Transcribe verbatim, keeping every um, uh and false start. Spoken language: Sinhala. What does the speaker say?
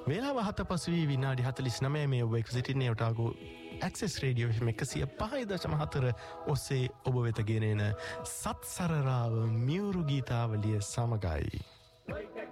වේලාව හත පසු වී විනාඩි හතළිස් නවය මේ ඔබ එක්ව සිටින්නේ Otago access radio F M එකසිය පහයි දශම හතර ඔස්සේ ඔබ වෙත ගෙනෙන සත්සරරාව මියුරු ගීතාවලිය සමගයි.